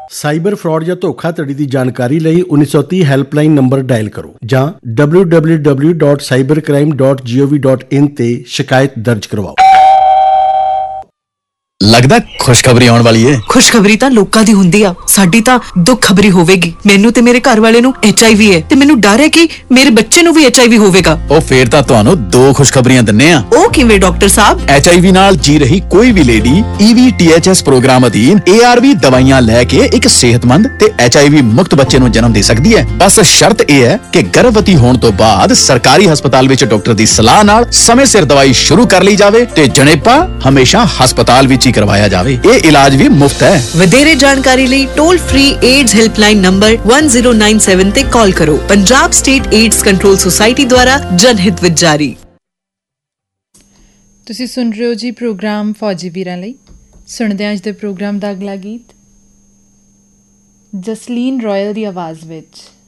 Cyber fraud ਜਾਂ ਧੋਖਾਧੜੀ ਦੀ ਜਾਣਕਾਰੀ ਲਈ 1930 ਹੈਲਪਲਾਈਨ ਨੰਬਰ ਡਾਇਲ ਕਰੋ ਜਾਂ www.cybercrime.gov.in ਤੇ ਸ਼ਿਕਾਇਤ ਦਰਜ ਕਰਵਾਓ। ਲੱਗਦਾ ਖੁਸ਼ਖਬਰੀ ਆਉਣ ਵਾਲੀ ਏ। ਖੁਸ਼ਖਬਰੀ ਤਾਂ ਲੋਕਾਂ ਦੀ ਹੁੰਦੀ ਆ, ਸਾਡੀ ਤਾਂ ਦੁੱਖ ਖਬਰੀ ਹੋਵੇਗੀ। ਮੈਨੂੰ ਤੇ ਮੇਰੇ ਘਰ ਵਾਲੇ ਨੂੰ HIV ਹੈ ਤੇ ਮੈਨੂੰ ਡਰ ਹੈ ਕਿ ਮੇਰੇ ਬੱਚੇ ਨੂੰ ਵੀ HIV ਹੋਵੇਗਾ। ਉਹ ਫੇਰ ਤਾਂ ਤੁਹਾਨੂੰ 2 ਖੁਸ਼ਖਬਰੀਆਂ ਦਿੰਨੇ ਆ। ਉਹ ਕਿਵੇਂ ਡਾਕਟਰ ਸਾਹਿਬ? HIV ਨਾਲ ਜੀ ਰਹੀ ਕੋਈ ਵੀ ਲੇਡੀ EVTHS ਪ੍ਰੋਗਰਾਮ ਅਧੀਨ ARV ਦਵਾਈਆਂ ਲੈ ਕੇ ਇੱਕ ਸਿਹਤਮੰਦ ਤੇ HIV ਮੁਕਤ ਬੱਚੇ ਨੂੰ ਜਨਮ ਦੇ ਸਕਦੀ ਹੈ। ਬਸ ਸ਼ਰਤ ਇਹ ਹੈ ਕਿ ਗਰਭਵਤੀ ਹੋਣ ਤੋਂ ਬਾਅਦ ਸਰਕਾਰੀ ਹਸਪਤਾਲ ਵਿੱਚ ਡਾਕਟਰ ਦੀ ਸਲਾਹ ਨਾਲ ਸਮੇਂ ਸਿਰ ਦਵਾਈ ਸ਼ੁਰੂ ਕਰ ਲਈ ਜਾਵੇ ਤੇ ਜਣੇਪਾ ਹਮੇਸ਼ਾ ਹਸਪਤਾਲ ਵਿੱਚ ਕਰਵਾਇਆ ਜਾਵੇ। ਇਹ ਇਲਾਜ ਵੀ ਮੁਫਤ ਹੈ। ਵਧੇਰੇ ਜਾਣਕਾਰੀ ਲਈ toll free AIDS helpline number 1097 ਤੇ ਕਾਲ ਕਰੋ। Punjab state AIDS control society ਦੁਆਰਾ ਜਨਹਿਤ ਵਿੱਚ ਜਾਰੀ। ਤੁਸੀਂ ਸੁਣ ਰਹੇ ਹੋ ਜੀ ਪ੍ਰੋਗਰਾਮ ਫੌਜੀ ਵੀਰਾਂ ਲਈ। ਸੁਣਦੇ ਹਾਂ ਅੱਜ ਦੇ ਪ੍ਰੋਗਰਾਮ ਦਾ ਅਗਲਾ ਗੀਤ ਜਸਲੀਨ ਰਾਇਲ ਦੀ ਆਵਾਜ਼ ਵਿੱਚ।